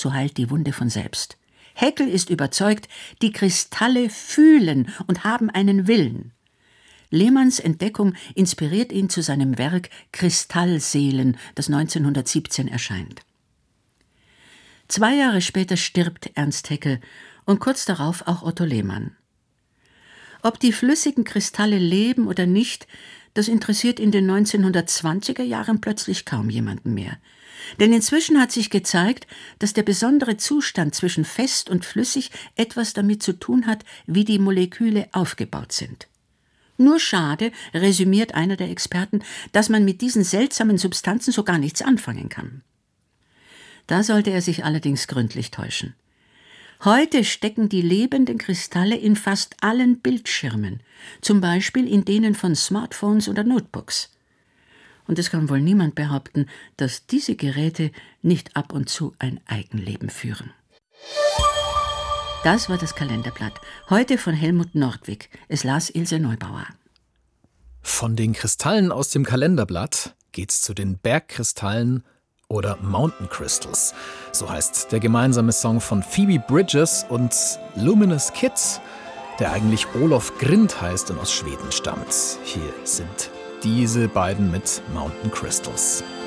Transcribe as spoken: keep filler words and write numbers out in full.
so heilt die Wunde von selbst. Haeckel ist überzeugt, die Kristalle fühlen und haben einen Willen. Lehmanns Entdeckung inspiriert ihn zu seinem Werk Kristallseelen, das neunzehnhundertsiebzehn erscheint. Zwei Jahre später stirbt Ernst Haeckel und kurz darauf auch Otto Lehmann. Ob die flüssigen Kristalle leben oder nicht, das interessiert in den neunzehnhundertzwanziger Jahren plötzlich kaum jemanden mehr. Denn inzwischen hat sich gezeigt, dass der besondere Zustand zwischen fest und flüssig etwas damit zu tun hat, wie die Moleküle aufgebaut sind. Nur schade, resümiert einer der Experten, dass man mit diesen seltsamen Substanzen so gar nichts anfangen kann. Da sollte er sich allerdings gründlich täuschen. Heute stecken die lebenden Kristalle in fast allen Bildschirmen, zum Beispiel in denen von Smartphones oder Notebooks. Und es kann wohl niemand behaupten, dass diese Geräte nicht ab und zu ein Eigenleben führen. Das war das Kalenderblatt. Heute von Helmut Nordwig. Es las Ilse Neubauer. Von den Kristallen aus dem Kalenderblatt geht's zu den Bergkristallen oder Mountain Crystals. So heißt der gemeinsame Song von Phoebe Bridgers und Luminous Kids, der eigentlich Olof Grind heißt und aus Schweden stammt. Hier sind diese beiden mit Mountain Crystals.